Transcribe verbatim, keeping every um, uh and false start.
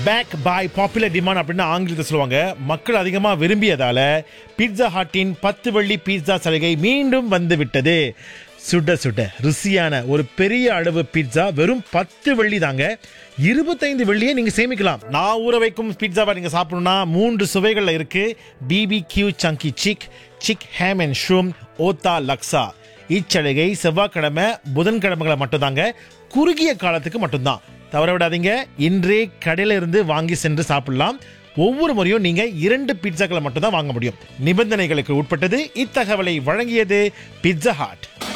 Back by popular demand அப்படின்னு ஆங்கிலத்தில் சொல்லுவாங்க. மக்கள் அதிகமாக விரும்பியதால பீட்சா ஹட்டின் பத்து வெள்ளி பீட்சா சலுகை மீண்டும் வந்து விட்டது. சுட சுட ருசியான ஒரு பெரிய அளவு பீட்சா வெறும் பத்து வெள்ளி தாங்க. இருபத்தைந்து வெள்ளியை நீங்க சேமிக்கலாம். நான் ஊற வைக்கும் பீட்சாவை நீங்க சாப்பிடணும்னா மூன்று சுவைகள்ல இருக்கு. BBQ Sanghi sick, sick ham and ஷூம், ஓத்தா லக்ஸா. இச்சலுகை செவ்வாய்க்கிழமை புதன்கிழமைகளை மட்டும்தாங்க, குறுகிய காலத்துக்கு மட்டும்தான். தவற விடாதீங்க, இன்றே கடையில இருந்து வாங்கி சென்று சாப்பிடலாம். ஒவ்வொரு முறையும் நீங்க இரண்டு பீட்சாக்களை மட்டும் தான் வாங்க முடியும். நிபந்தனைகளுக்கு உட்பட்டது. இத்தகவலை வழங்கியது பீட்சா ஹட்.